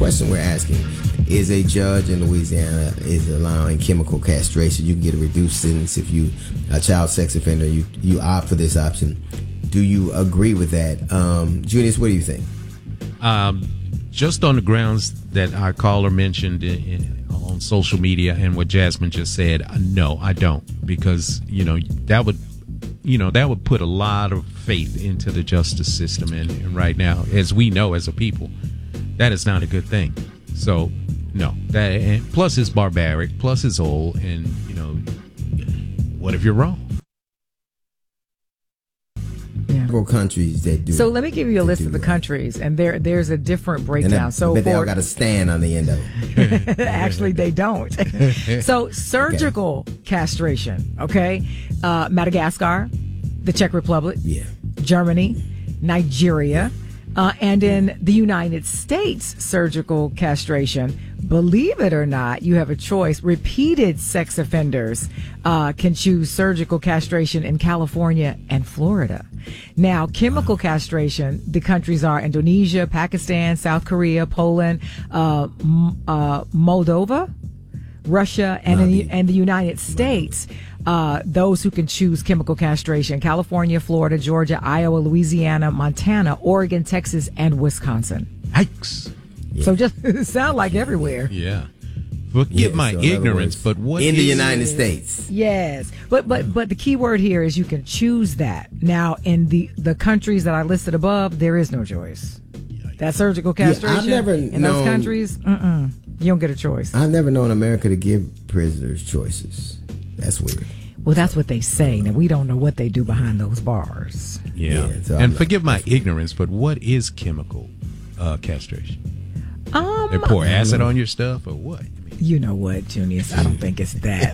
question we're asking. Is a judge in Louisiana is allowing chemical castration? You can get a reduced sentence if you a child sex offender. You opt for this option. Do you agree with that? Junius, what do you think? Just on the grounds that our caller mentioned on social media and what Jasmine just said, no, I don't, because that would put a lot of faith into the justice system, and right now, as we know as a people, that is not a good thing. So no, that, and plus it's barbaric, plus it's old, and what if you're wrong? Countries that do. So let me give you a list of the countries, and there's a different breakdown. But they all got a stand on the end of it. Actually, they don't. So surgical castration, okay? Madagascar, the Czech Republic, Germany, Nigeria, and in the United States, surgical castration. Believe it or not, you have a choice. Repeated sex offenders can choose surgical castration in California and Florida. Now, chemical castration, the countries are Indonesia, Pakistan, South Korea, Poland, Moldova, Russia, and the United States. Those who can choose chemical castration: California, Florida, Georgia, Iowa, Louisiana, Montana, Oregon, Texas, and Wisconsin. Yikes. Yeah. So just it sounds like everywhere. Yeah. Forgive my ignorance, but what in the United States? Yes, but the key word here is you can choose that. Now, in the countries that I listed above, there is no choice. That surgical castration I've never in those countries, you don't get a choice. I've never known America to give prisoners choices. That's weird. Well, that's what they say. Now, we don't know what they do behind those bars. Yeah. So and forgive my ignorance, but what is chemical castration? They pour acid on your stuff or what? You know what, Junius? I don't think it's that.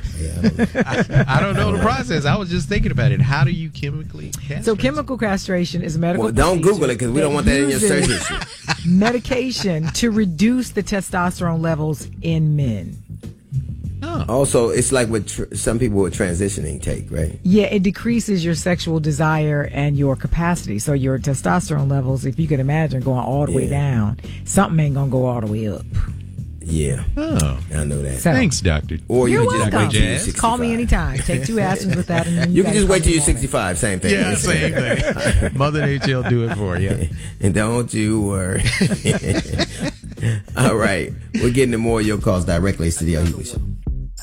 I don't know the process. I was just thinking about it. How do you chemically castrate? So chemical castration is a medical procedure. Don't Google it because we don't want that in your search history. Medication to reduce the testosterone levels in men. Oh. Also, it's like what some people with transitioning take, right? Yeah, it decreases your sexual desire and your capacity. So your testosterone levels, if you can imagine, going all the way down, something ain't going to go all the way up. Yeah. Oh. I know that. So, thanks, doctor. Or you're you can just wait till you're 65. Call me anytime. Take 2 aspirins with that. And you can just wait till you're 65. Same thing. Yeah, same thing. Mother Nature will do it for you. And don't you worry. All right. We're getting to more of your calls directly. It's the Dale Hughley Show.